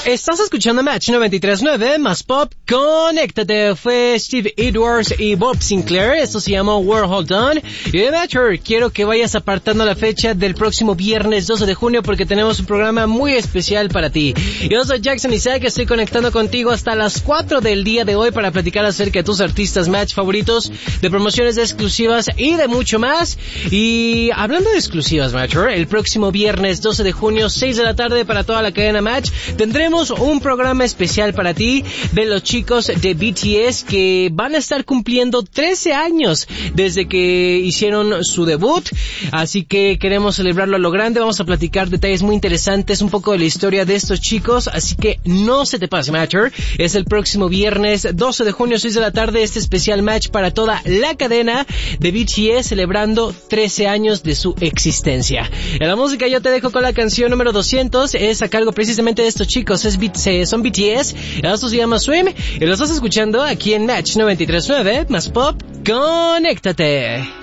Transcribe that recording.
Estás escuchando Match 93.9 más Pop. Conéctate. Fue Steve Edwards y Bob Sinclair. Esto se llama World Hold On. Y de Matcher, quiero que vayas apartando la fecha del próximo viernes 12 de junio porque tenemos un programa muy especial para ti. Yo soy Jackson Isaac, estoy conectando contigo hasta las 4 del día de hoy para platicar acerca de tus artistas Match favoritos, de promociones exclusivas y de mucho más. Y hablando de exclusivas, Matcher, el próximo viernes 12 de junio, 6 de la tarde para toda la cadena Match, tendremos un programa especial para ti de los chicos de BTS que van a estar cumpliendo 13 años desde que hicieron su debut, así que queremos celebrarlo a lo grande. Vamos a platicar detalles muy interesantes, un poco de la historia de estos chicos, así que no se te pase, Matcher. Es el próximo viernes 12 de junio, 6 de la tarde, este especial Match para toda la cadena de BTS celebrando 13 años de su existencia. En la música yo te dejo con la canción número 200, es a cargo precisamente de estos chicos, son BTS, esto se llama Swim y lo estás escuchando aquí en Match 93.9 más Pop. Conéctate.